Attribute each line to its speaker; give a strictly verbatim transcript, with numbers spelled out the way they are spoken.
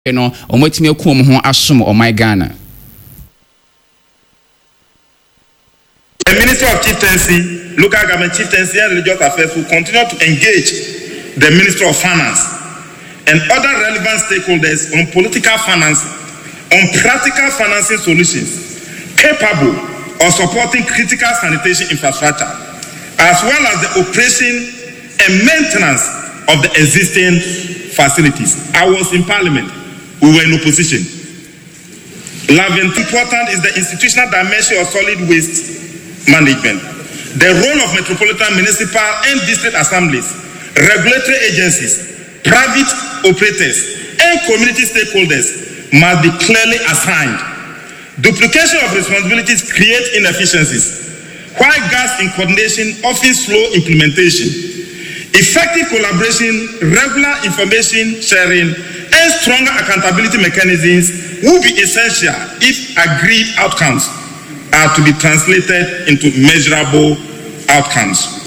Speaker 1: You know, omatimi akum ho asom o my Ghana.
Speaker 2: The Minister of Chieftaincy, Local Government Chieftaincy and Religious Affairs will continue to engage the Minister of Finance and other relevant stakeholders on political finance, on practical financing solutions capable of supporting critical sanitation infrastructure, as well as the operation and maintenance of the existing facilities. I was in Parliament. We were in opposition. Eleventh, important is the institutional dimension of solid waste management. The role of metropolitan, municipal, and district assemblies, regulatory agencies, private operators, and community stakeholders must be clearly assigned. Duplication of responsibilities create inefficiencies, while gaps in coordination often slow implementation. Effective collaboration, regular information sharing, and stronger accountability mechanisms will be essential if agreed outcomes are to be translated into measurable outcomes.